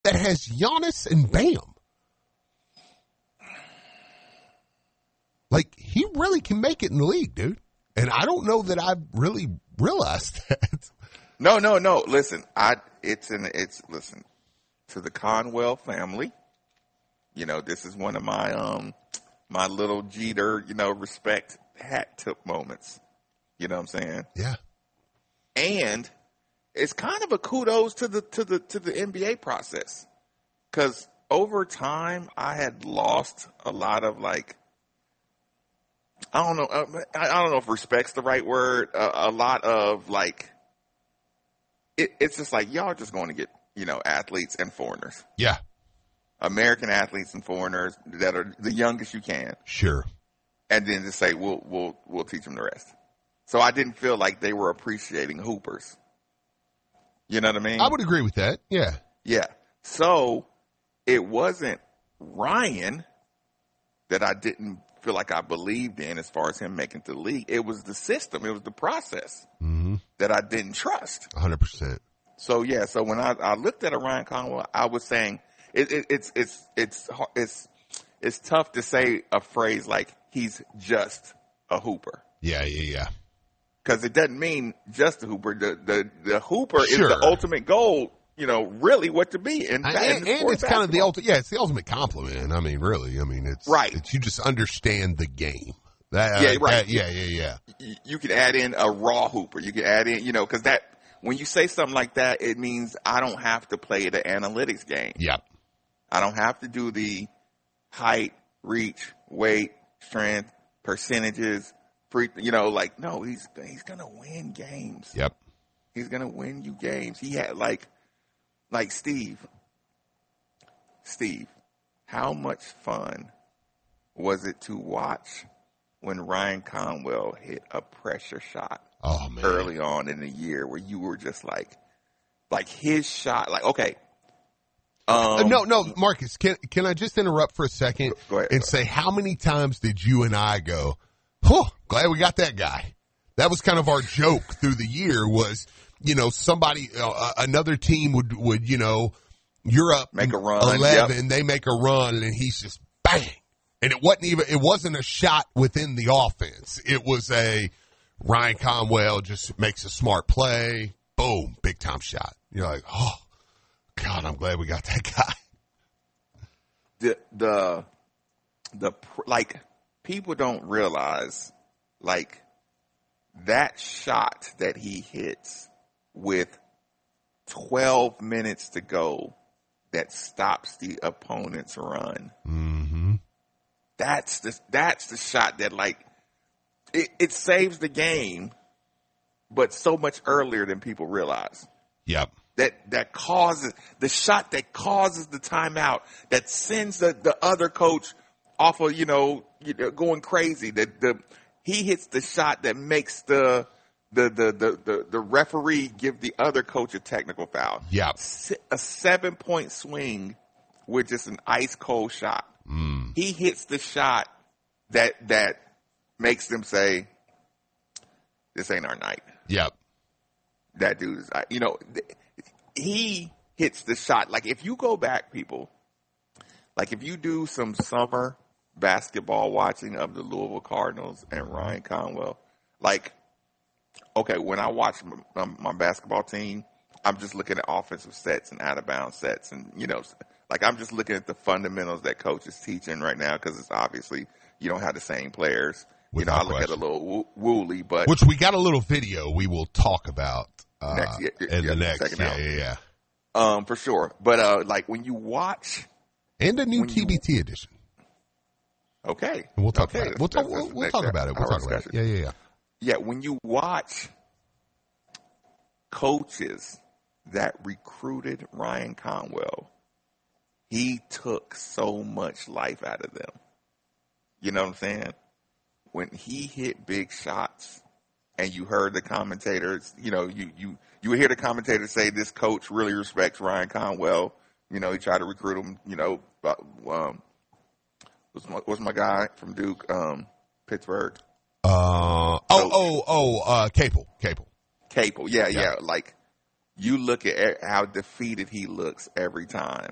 that has Giannis and Bam. Like, he really can make it in the league, dude. And I don't know that I've really realized that. No. Listen, listen, to the Conwell family, this is one of my little Jeter, respect hat tip moments. You know what I'm saying? Yeah. And it's kind of a kudos to the NBA process. 'Cause over time I had lost a lot of I don't know if respect's the right word. A lot of it's just like y'all just going to get, athletes and foreigners. Yeah. American athletes and foreigners that are the youngest you can. Sure. And then just say, we'll teach them the rest. So I didn't feel like they were appreciating hoopers. You know what I mean? I would agree with that. Yeah. Yeah. So it wasn't Ryan that I didn't feel like I believed in as far as him making it to the league. It was the system. It was the process that I didn't trust. 100%. So, yeah. So when I looked at a Ryan Conwell, I was saying it's tough to say a phrase like he's just a hooper. Yeah. Because it doesn't mean just a hooper. The hooper is Sure. the ultimate goal, really what to be. And it's kind of the ultimate. Yeah, it's the ultimate compliment. I mean, really. I mean, it's right. It's, you just understand the game. Right. Yeah. You could add in a raw hooper. You could add in, because that when you say something like that, it means I don't have to play the analytics game. Yep. I don't have to do the height, reach, weight, strength, percentages. No, he's gonna win games. Yep. He's gonna win you games. He had like Steve, how much fun was it to watch when Ryan Conwell hit a pressure shot early on in the year where you were just like his shot, okay. No, Marcus, can I just interrupt for a second and say how many times did you and I go, glad we got that guy. That was kind of our joke through the year was, somebody, another team would, you're up make a run, 11, they make a run and he's just bang. And it wasn't a shot within the offense. It was a Ryan Conwell just makes a smart play. Boom, big time shot. You're like, oh God, I'm glad we got that guy. People don't realize, that shot that he hits with 12 minutes to go that stops the opponent's run. Mm-hmm. That's the shot that, it saves the game, but so much earlier than people realize. Yep. That causes the shot that causes the timeout, that sends the other coach off of, going crazy. He hits the shot that makes the referee give the other coach a technical foul. Yeah. A 7-point swing with just an ice cold shot. He hits the shot that makes them say, this ain't our night. Yep. That dude is, he hits the shot. If you go back, people, if you do some summer basketball watching of the Louisville Cardinals and Ryan Conwell, when I watch my basketball team, I'm just looking at offensive sets and out of bounds sets, and I'm just looking at the fundamentals that coach is teaching right now because it's obviously you don't have the same players. I look at a little Woolley, but which we got a little video we will talk about in the next. Yeah. For sure. But about when you watch, and a new TBT edition. Okay. And we'll talk about it. We'll talk about it. We'll talk about it. Yeah. Yeah, when you watch coaches that recruited Ryan Conwell, he took so much life out of them. You know what I'm saying? When he hit big shots and you heard the commentators, you would hear the commentators say this coach really respects Ryan Conwell. He tried to recruit him, what's my guy from Duke, Pittsburgh? Capel. Yeah. You look at how defeated he looks every time.